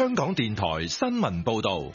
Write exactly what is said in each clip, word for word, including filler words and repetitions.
香港電台新聞報道。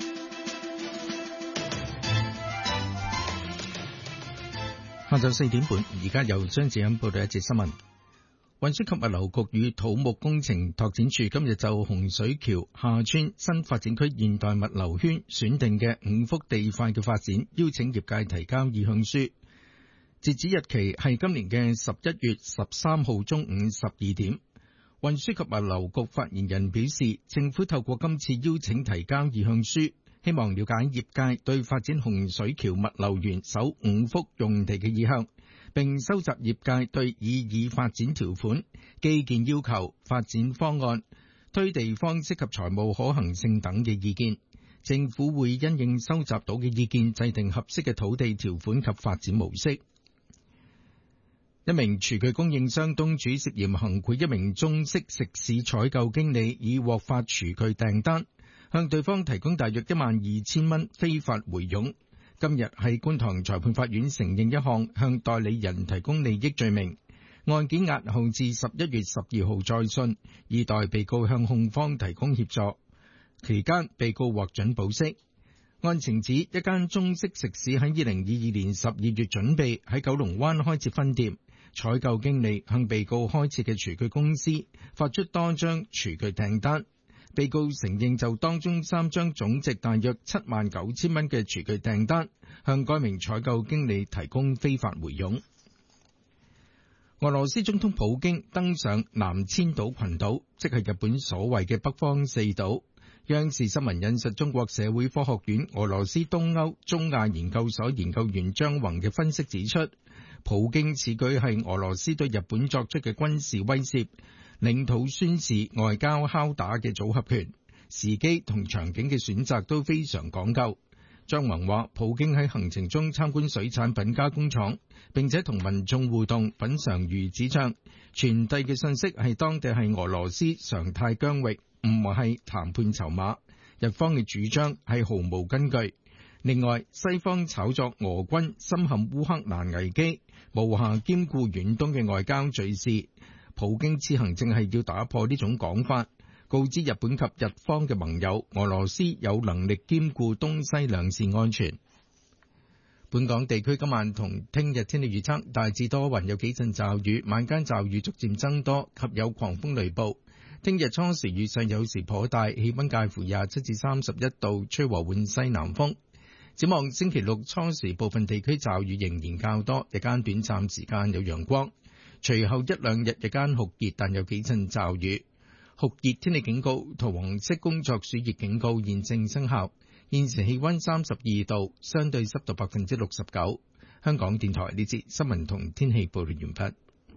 下晝四點半，而家由張子欣報道一節新聞。運輸及物流局與土木工程拓展處今日就洪水橋廈村新發展區現代物流圈選定嘅五幅地塊嘅發展，邀請業界提交意向書。截止日期係今年嘅十一月十三號中午十二點。運輸及物流局發言人表示，政府透過今次邀請提交意向書，希望了解業界對發展洪水橋物流園首五幅用地嘅意向，並收集業界對擬議發展條款、基建要求、發展方案、推地方式及財務可行性等嘅意見。政府會因應收集到嘅意見，制定合適嘅土地條款及發展模式。一名廚具供應商東主涉嫌行賄一名中式食肆採購經理，已獲發廚具訂單，向對方提供大約一萬二千蚊非法回佣。今日喺觀塘裁判法院承認一項向代理人提供利益罪名，案件押後至十一月十二號再訊，以待被告向控方提供協助。期間被告獲准保釋。案情指一間中式食肆喺二零二二年十二月準備喺九龍灣開設分店，採購經理向被告開設嘅廚具公司發出多張廚具訂單。被告承認就當中三張總值大約七萬九千蚊嘅廚具訂單，向該名採購經理提供非法回佣。俄羅斯總統普京登上南千島群島，即係日本所謂嘅北方四島。央視新聞引述中國社會科學院俄羅斯東歐中亞研究所研究員張宏嘅分析指出，普京此舉係俄羅斯對日本作出嘅軍事威懾、領土宣示、外交敲打嘅組合拳，時機同場景嘅選擇都非常講究。張宏話，普京喺行程中參觀水產品加工廠，並且同民眾互動，品嘗魚子醬，傳遞嘅信息係當地係俄羅斯常態疆域，唔係談判籌碼。日方嘅主張係毫無根據。另外，西方炒作俄軍深陷烏克蘭危機，無暇兼顧遠東嘅外交敘事。普京此行正係要打破呢種講法，告知日本及日方嘅盟友，俄羅斯有能力兼顧東西兩線安全。本港地區今晚同聽日天氣預測，大致多雲，有幾陣驟雨，晚間驟雨逐漸增多，及有狂風雷暴。聽日初時雨勢有時頗大，氣溫介乎廿七至三十一度，吹和緩西南風。展望星期六初時，部分地區驟雨仍然較多，日間短暫時間有陽光。隨後一兩日日間酷熱，但有幾陣驟雨。酷熱天氣警告同黃色工作暑熱警告現正生效。現時氣溫三十二度，相對濕度百分之六十九。香港電台呢節新聞同天氣報道完畢。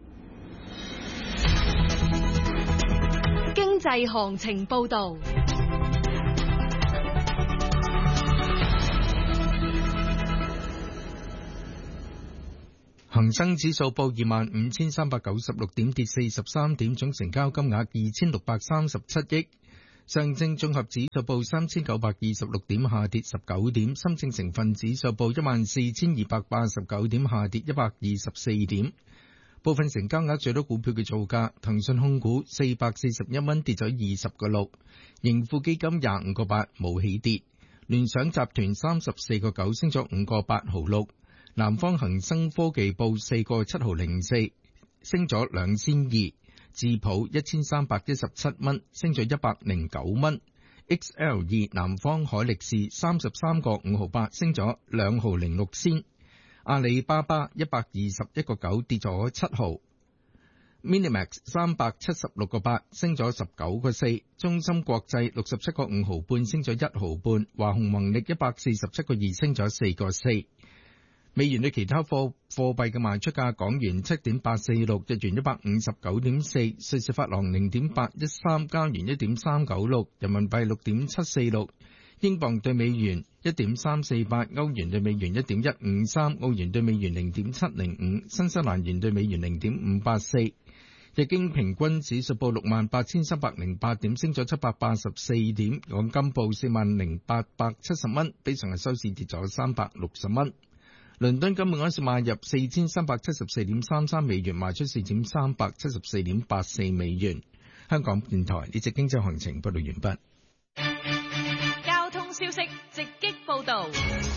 經濟行情報道。 恒生指數報二萬五千三百九十六點，跌四十三點，總成交金額二千六百三十七億。上證綜合指數報三千九百二十六點，下跌十九點。深證成分指數報一萬四千二百八十九點，下跌一百二十四點。部分成交額最多股票嘅造價：騰訊控股四百四十一蚊，跌咗二十個六；盈富基金廿五個八，冇起跌；聯想集團三十四個九，升咗五個八毫六。南方恒生科技報四個七毫零四，升咗兩千二；智普一千三百一十七蚊，升咗一百零九蚊。X L 二南方海力士三十三個五毫八，升咗兩毫零六仙。阿里巴巴一百二十一個九，跌咗七毫。Minimax 三百七十六個八，升咗十九個四。中芯國際六十七個五毫半，升咗一毫半。華虹宏力一百四十七個二，升咗四個四。美元對其他貨貨幣嘅賣出價：港元七點八四六，日元一百五十九點四，瑞士法郎零點八一三，加元一點三九六，人民幣六點七四六，英鎊對美元一點三四八，歐元對美元一點一五三，澳元對美元零點七零五，新西蘭元對美元零點五八四。日經平均指數報六萬八千三百零八點，升咗七百八十四點。港金報四萬零八百七十蚊，比上日收市跌咗三百六十蚊。倫敦金每盎司買入四千三百七十四點三三美元，賣出四千三百七十四點八四美元。香港電台呢節經濟行情報道完畢。 報道。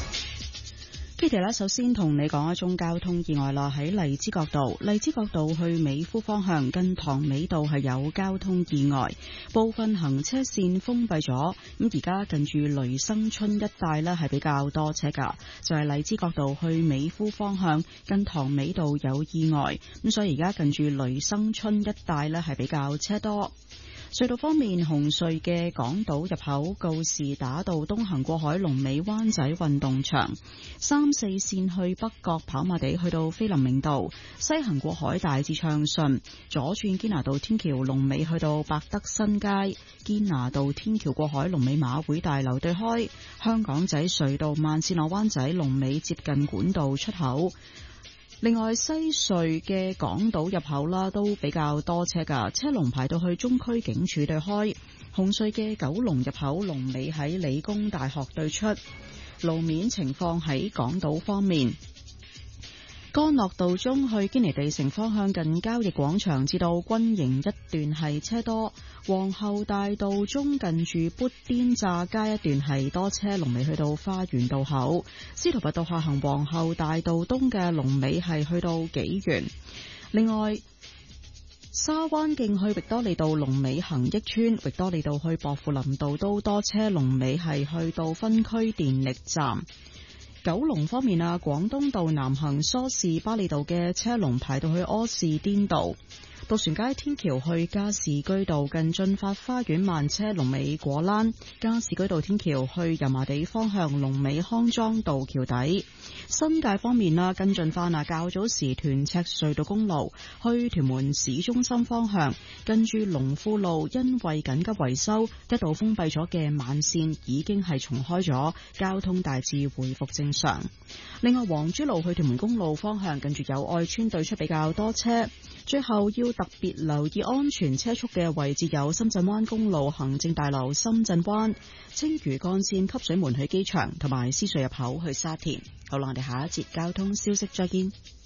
Kitty 咧，首先同你講一宗交通意外啦，喺荔枝角道，荔枝角道去美孚方向近塘尾道係有交通意外，部分行車線封閉咗。咁而家近住雷生春一帶呢係比較多車噶，就係荔枝角道去美孚方向近塘尾道有意外，咁所以而家近住雷生春一帶呢係比較車多。隧道方面，紅隧嘅港島入口告士打道東行過海，龍尾灣仔運動場；三四線去北角跑馬地去到菲林明道，西行過海大致暢順；左轉堅拿道天橋龍尾去到百德新街，堅拿道天橋過海龍尾馬會大樓對開；香港仔隧道慢線落灣仔龍尾接近管道出口。另外，西隧嘅港島入口啦，都比較多車噶，車龍排到去中區警署對開。紅隧嘅九龍入口龍尾喺理工大學對出。路面情況喺港島方面，干諾道中去堅尼地城方向近交易廣場至到軍營一段係車多。皇后大道中近住砵甸乍街一段係多車，龍尾去到花園道口。司徒拔道下行皇后大道東嘅龍尾係去到紀元。另外，沙灣徑去域多利道龍尾恒益村，域多利道去薄扶林道都多車，龍尾係去到分區電力站。九龍方面啊，廣東道南行梳士巴利道嘅車龍排到去柯士甸道。渡船街天橋去加士居道近駿發花園慢車，龍尾果欄；加士居道天橋去油麻地方向龍尾康莊道橋底。新界方面啦，跟進翻啊，較早時屯赤隧道公路去屯門市中心方向，跟住龍富路因為緊急維修一度封閉咗嘅慢線已經係重開咗，交通大致回復正常。另外，黃珠路去屯門公路方向，跟住友愛村對出比較多車。最後要特別留意安全車速嘅位置有深圳灣公路行政大樓深圳灣、青嶼幹線汲水門去機場同埋獅隧入口去沙田。好啦，我哋下一節交通消息再見。